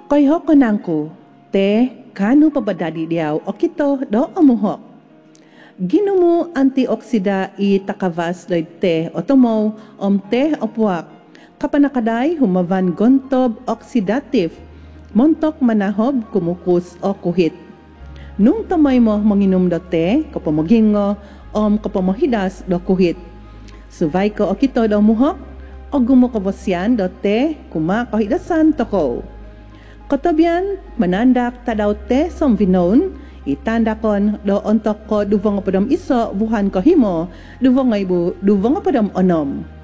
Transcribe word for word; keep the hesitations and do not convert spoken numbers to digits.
Koyho konangku, te kanu pabadadi diaw o kito do amuhok. Ginumu antioksida i takavas doy te otomo om te opuak. Kapanakaday humavan gontob oxidative, montok manahob kumukus o kuhit. Nung tamay mo manginom do te, kapamogingo om kapamohidas do kuhit. Suvay ko o kito do muhok, o gumukabosyan do te kumakahidasan toko. Kotobian, manandak tadaw te som vinon, itandakon do ontok ko duvong padam iso buhan ko himo, duvong ay bu, duvong padam onom.